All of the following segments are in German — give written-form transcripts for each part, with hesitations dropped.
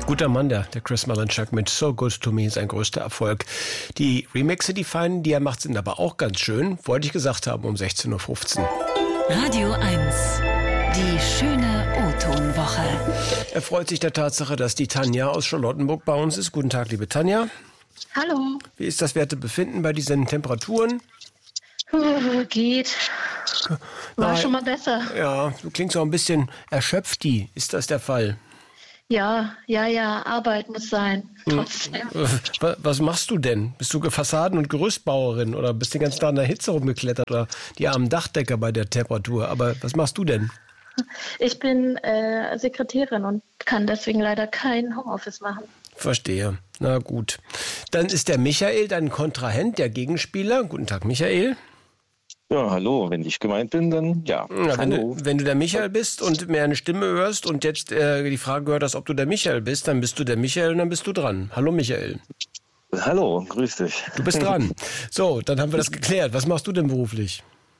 Guter Mann, der Chris Malinchak mit So Good To Me, sein größter Erfolg. Die Remixe, die feinen, die er macht, sind aber auch ganz schön. Wollte ich gesagt haben um 16.15 Uhr. Radio 1, die schöne O-Ton-Woche. Er freut sich der Tatsache, dass die Tanja aus Charlottenburg bei uns ist. Guten Tag, liebe Tanja. Hallo. Wie ist das Wertebefinden bei diesen Temperaturen? Geht. War schon mal besser. Ja, du klingst auch ein bisschen erschöpft. Ist das der Fall? Ja, Arbeit muss sein. Trotzdem. Was machst du denn? Bist du Fassaden- und Gerüstbauerin oder bist du den ganzen Tag in der Hitze rumgeklettert oder die armen Dachdecker bei der Temperatur? Aber was machst du denn? Ich bin Sekretärin und kann deswegen leider kein Homeoffice machen. Verstehe. Na gut. Dann ist der Michael dein Kontrahent, der Gegenspieler. Guten Tag, Michael. Ja, hallo. Wenn ich gemeint bin, dann ja. Hallo. Wenn du der Michael bist und mir eine Stimme hörst und jetzt die Frage gehört hast, ob du der Michael bist, dann bist du der Michael und dann bist du dran. Hallo, Michael. Hallo, grüß dich. Du bist dran. So, dann haben wir das geklärt. Was machst du denn beruflich?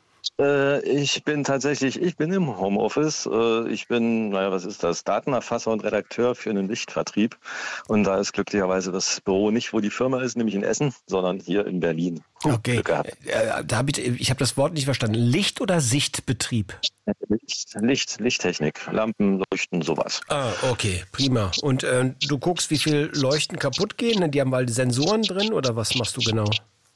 Ich bin im Homeoffice. Ich bin, was ist das? Datenerfasser und Redakteur für einen Lichtvertrieb. Und da ist glücklicherweise das Büro nicht, wo die Firma ist, nämlich in Essen, sondern hier in Berlin. Okay. Ich habe das Wort nicht verstanden. Licht- oder Sichtbetrieb? Lichttechnik, Lampen, Leuchten, sowas. Ah, okay, prima. Und du guckst, wie viel Leuchten kaputt gehen? Die haben mal Sensoren drin oder was machst du genau?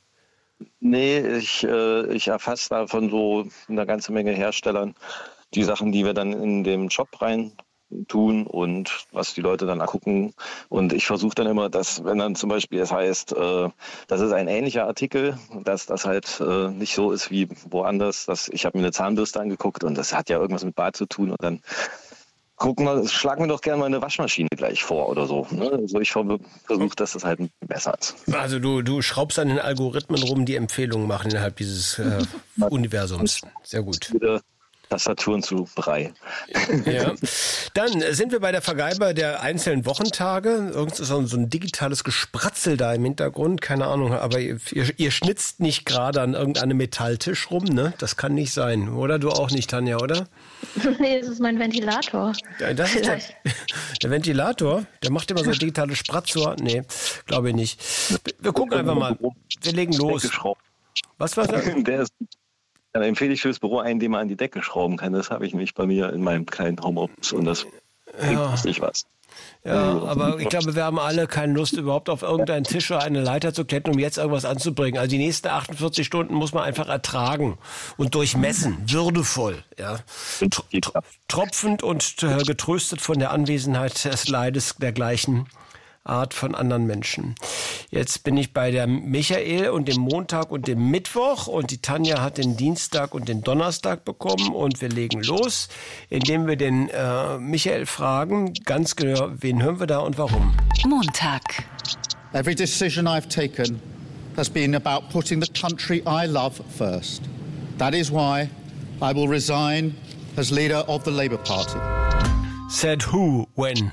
Nee, ich erfasse da von so einer ganzen Menge Herstellern die Sachen, die wir dann in dem Shop rein tun und was die Leute dann gucken. Und ich versuche dann immer, dass, wenn dann zum Beispiel es heißt, das ist ein ähnlicher Artikel, dass das halt nicht so ist wie woanders. Ich habe mir eine Zahnbürste angeguckt und das hat ja irgendwas mit Bart zu tun und dann schlagen wir doch gerne mal eine Waschmaschine gleich vor oder so. Ne? Also ich versuche, dass das halt besser ist. Also du schraubst an den Algorithmen rum, die Empfehlungen machen innerhalb dieses Universums. Sehr gut. Tastaturen zu Brei. Ja. Dann sind wir bei der Vergabe der einzelnen Wochentage. Irgend ist so ein digitales Gespratzel da im Hintergrund. Keine Ahnung, aber ihr schnitzt nicht gerade an irgendeinem Metalltisch rum, ne? Das kann nicht sein. Oder du auch nicht, Tanja, oder? Nee, das ist mein Ventilator. Ja, das ist der Ventilator? Der macht immer so digitale Spratzor? Nee, glaube ich nicht. Wir gucken einfach mal. Wir legen los. Was war das? Dann empfehle ich fürs Büro einen, den man an die Decke schrauben kann. Das habe ich nämlich bei mir in meinem kleinen Homeoffice und das bringt richtig was. Ja, aber ich glaube, wir haben alle keine Lust, überhaupt auf irgendeinen Tisch oder eine Leiter zu klettern, um jetzt irgendwas anzubringen. Also die nächsten 48 Stunden muss man einfach ertragen und durchmessen, würdevoll. Ja. Tropfend und getröstet von der Anwesenheit des Leides der gleichen Art von anderen Menschen. Jetzt bin ich bei der Michael und dem Montag und dem Mittwoch und die Tanja hat den Dienstag und den Donnerstag bekommen und wir legen los, indem wir den Michael fragen, ganz genau, wen hören wir da und warum? Montag. Every decision I've taken has been about putting the country I love first. That is why I will resign as leader of the Labour Party. Said who, when?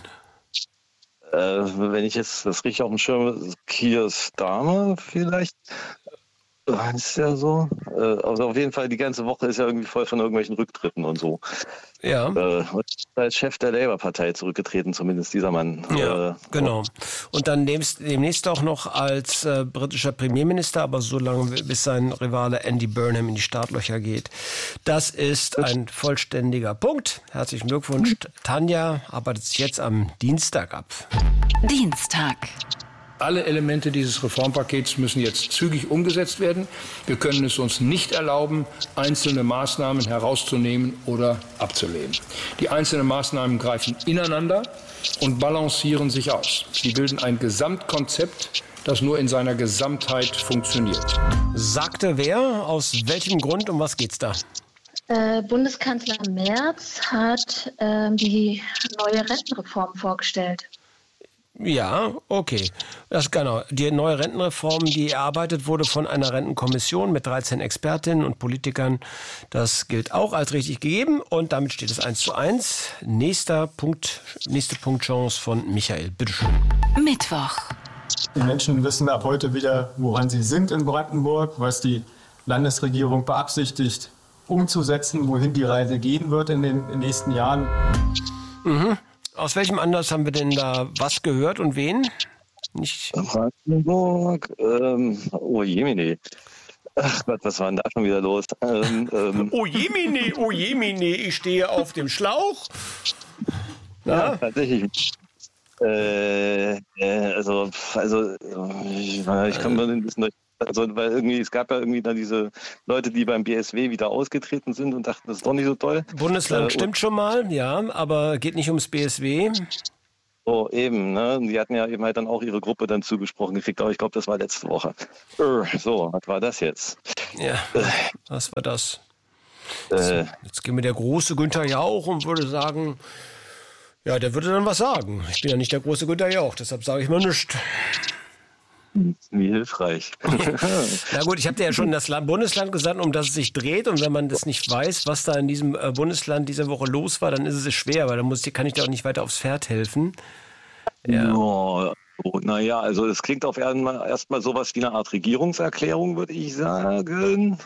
Wenn ich jetzt das richtig auf dem Schirm habe, Keir Starmer vielleicht. Ist ja so. Also auf jeden Fall, die ganze Woche ist ja irgendwie voll von irgendwelchen Rücktritten und so. Ja. Und als Chef der Labour-Partei zurückgetreten, zumindest dieser Mann. Ja, genau. Und dann demnächst auch noch als britischer Premierminister, aber so lange, bis sein Rivale Andy Burnham in die Startlöcher geht. Das ist ein vollständiger Punkt. Herzlichen Glückwunsch. Tanja arbeitet sich jetzt am Dienstag ab. Dienstag. Alle Elemente dieses Reformpakets müssen jetzt zügig umgesetzt werden. Wir können es uns nicht erlauben, einzelne Maßnahmen herauszunehmen oder abzulehnen. Die einzelnen Maßnahmen greifen ineinander und balancieren sich aus. Sie bilden ein Gesamtkonzept, das nur in seiner Gesamtheit funktioniert. Sagte wer? Aus welchem Grund? Um was geht's da? Bundeskanzler Merz hat die neue Rentenreform vorgestellt. Ja, okay. Das genau. Die neue Rentenreform, die erarbeitet wurde von einer Rentenkommission mit 13 Expertinnen und Politikern. Das gilt auch als richtig gegeben und damit steht es 1:1. Nächste Punktchance von Michael. Bitteschön. Mittwoch. Die Menschen wissen ab heute wieder, woran sie sind in Brandenburg, was die Landesregierung beabsichtigt umzusetzen, wohin die Reise gehen wird in den nächsten Jahren. Mhm. Aus welchem Anlass haben wir denn da was gehört und wen? Nicht. Brandenburg, oh Jemine. Ach Gott, was war denn da schon wieder los? Oh Jemine, ich stehe auf dem Schlauch. Ja, tatsächlich. Also ich komme mal ein bisschen durch. Also, weil irgendwie, es gab ja irgendwie dann diese Leute, die beim BSW wieder ausgetreten sind und dachten, das ist doch nicht so toll. Bundesland stimmt schon mal, ja, aber geht nicht ums BSW. Oh, eben, ne? Die hatten ja eben halt dann auch ihre Gruppe dann zugesprochen gekriegt, aber ich glaube, das war letzte Woche. So, was war das jetzt? Ja, was war das? Jetzt gehen wir der große Günther Jauch und würde sagen, ja, der würde dann was sagen. Ich bin ja nicht der große Günther Jauch, deshalb sage ich mal nichts. Wie hilfreich. Na gut, ich habe dir ja schon das Bundesland gesagt, um das es sich dreht. Und wenn man das nicht weiß, was da in diesem Bundesland diese Woche los war, dann ist es schwer, weil dann kann ich dir auch nicht weiter aufs Pferd helfen. Ja. Oh, naja, also es klingt auf erstmal sowas wie eine Art Regierungserklärung, würde ich sagen.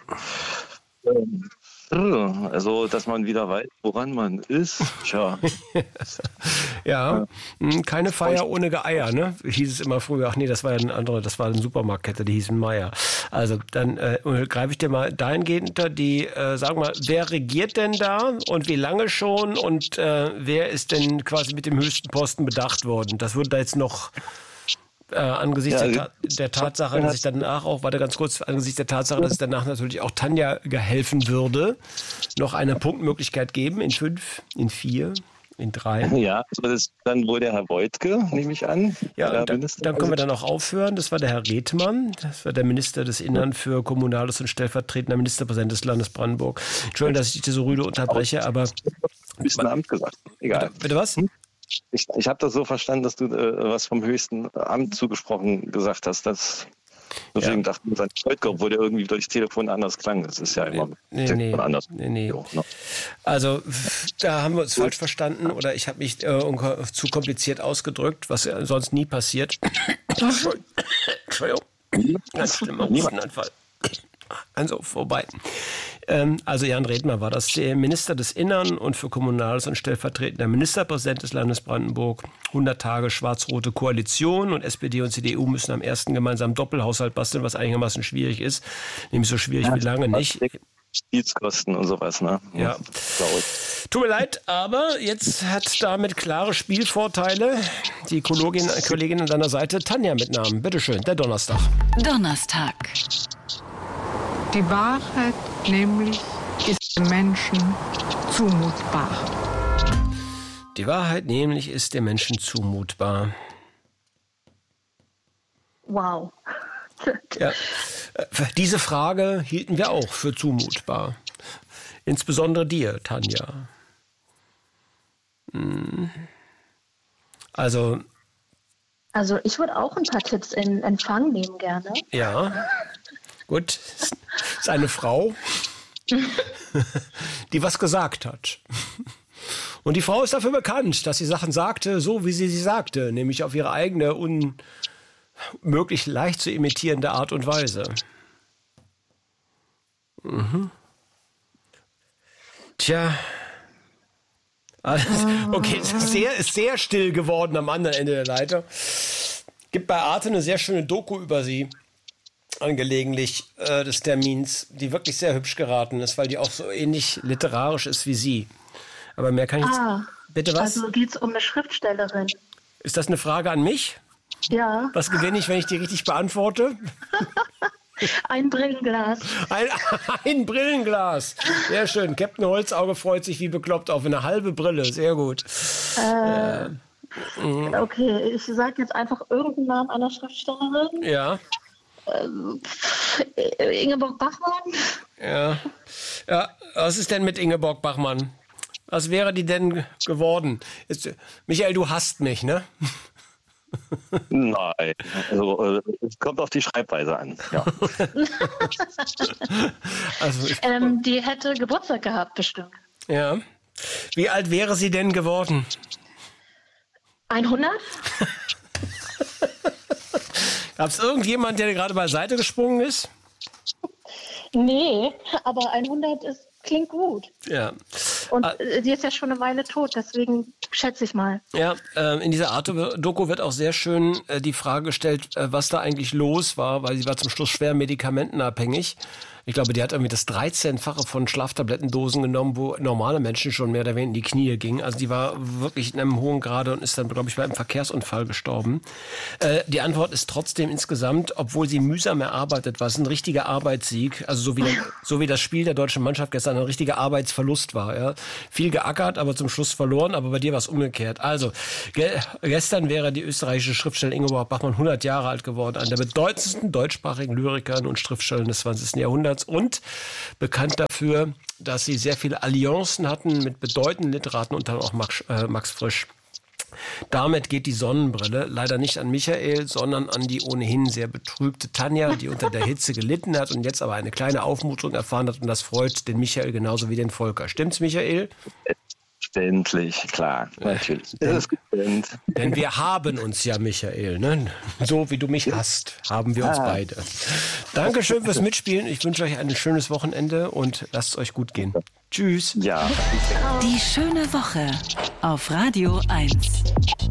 Also, dass man wieder weiß, woran man ist. Tja. Ja, keine Feier ohne Geeier, ne? Hieß es immer früher. Ach nee, das war ja eine andere, das war eine Supermarktkette, die hieß Meier. Also, dann greife ich dir mal dahingehend unter die, sag mal, wer regiert denn da und wie lange schon und wer ist denn quasi mit dem höchsten Posten bedacht worden? Das würde da jetzt noch angesichts der Tatsache, dass ich danach auch, angesichts der Tatsache, dass ich danach natürlich auch Tanja helfen würde, noch eine Punktmöglichkeit geben in 5, in 4, in 3. Ja, das ist dann wohl der Herr Woidke, nehme ich an. Ja, dann können wir dann auch aufhören. Das war der Herr Redmann, das war der Minister des Innern für Kommunales und stellvertretender Ministerpräsident des Landes Brandenburg. Entschuldigung, dass ich dich so rüde unterbreche, aber... Du bist ein Amt gesagt. Egal. Bitte was? Ich habe das so verstanden, dass du was vom höchsten Amt zugesprochen gesagt hast. Deswegen dachte ich, sein Woidke, obwohl der irgendwie durchs Telefon anders klang. Das ist ja immer anders. Nee. Also da haben wir uns falsch verstanden oder ich habe mich zu kompliziert ausgedrückt, was ja sonst nie passiert. Entschuldigung. Ganz schlimmer Hustenanfall. Also vorbei. Also Jan Redmann war das, der Minister des Innern und für Kommunales und stellvertretender Ministerpräsident des Landes Brandenburg. 100 Tage schwarz-rote Koalition und SPD und CDU müssen am ersten gemeinsamen Doppelhaushalt basteln, was einigermaßen schwierig ist. Nämlich so schwierig wie lange nicht. Dienstkosten und sowas, ne? Ja. Tut mir leid, aber jetzt hat damit klare Spielvorteile die Kollegin an deiner Seite, Tanja mit Namen. Bitteschön, der Donnerstag. Donnerstag. Die Wahrheit nämlich ist dem Menschen zumutbar. Die Wahrheit nämlich ist dem Menschen zumutbar. Wow. Ja, diese Frage hielten wir auch für zumutbar. Insbesondere dir, Tanja. Also ich würde auch ein paar Tipps in Empfang nehmen gerne. Ja, gut. Ist eine Frau, die was gesagt hat. Und die Frau ist dafür bekannt, dass sie Sachen sagte, so wie sie sagte, nämlich auf ihre eigene, unmöglich leicht zu imitierende Art und Weise. Tja. Okay, ist sehr still geworden am anderen Ende der Leiter. Gibt bei Arte eine sehr schöne Doku über sie, angelegentlich des Termins, die wirklich sehr hübsch geraten ist, weil die auch so ähnlich literarisch ist wie sie. Aber mehr kann ich jetzt... Bitte was? Also geht es um eine Schriftstellerin. Ist das eine Frage an mich? Ja. Was gewinne ich, wenn ich die richtig beantworte? Ein Brillenglas. Ein Brillenglas. Sehr schön. Captain Holzauge freut sich wie bekloppt auf eine halbe Brille. Sehr gut. Okay, ich sage jetzt einfach irgendeinen Namen einer Schriftstellerin. Ja. Ingeborg Bachmann. Ja. Was ist denn mit Ingeborg Bachmann? Was wäre die denn geworden? Michael, du hasst mich, ne? Nein, also es kommt auf die Schreibweise an. Ja. Die hätte Geburtstag gehabt, bestimmt. Ja. Wie alt wäre sie denn geworden? 100? Gab es irgendjemand, der gerade beiseite gesprungen ist? Nee, aber 100 klingt gut. Ja. Und die ist ja schon eine Weile tot, deswegen schätze ich mal. Ja, in dieser Art Doku wird auch sehr schön die Frage gestellt, was da eigentlich los war, weil sie war zum Schluss schwer medikamentenabhängig. Ich glaube, die hat irgendwie das 13-fache von Schlaftablettendosen genommen, wo normale Menschen schon mehr oder weniger in die Knie gingen. Also die war wirklich in einem hohen Grade und ist dann, glaube ich, bei einem Verkehrsunfall gestorben. Die Antwort ist trotzdem insgesamt, obwohl sie mühsam erarbeitet war, es ist ein richtiger Arbeitssieg. Also so wie das Spiel der deutschen Mannschaft gestern ein richtiger Arbeitsverlust war. Ja. Viel geackert, aber zum Schluss verloren. Aber bei dir war es umgekehrt. Also gestern wäre die österreichische Schriftstellerin Ingeborg Bachmann 100 Jahre alt geworden. Eine der bedeutendsten deutschsprachigen Lyrikerinnen und Schriftstellerinnen des 20. Jahrhunderts. Und bekannt dafür, dass sie sehr viele Allianzen hatten mit bedeutenden Literaten, unter anderem auch Max Frisch. Damit geht die Sonnenbrille leider nicht an Michael, sondern an die ohnehin sehr betrübte Tanja, die unter der Hitze gelitten hat und jetzt aber eine kleine Aufmutung erfahren hat. Und das freut den Michael genauso wie den Volker. Stimmt's, Michael? Verständlich, klar, natürlich. Das ist gestimmt. Denn wir haben uns ja, Michael, ne? So wie du mich hast, haben wir uns beide. Dankeschön fürs Mitspielen. Ich wünsche euch ein schönes Wochenende und lasst es euch gut gehen. Tschüss. Ja. Die schöne Woche auf Radio 1.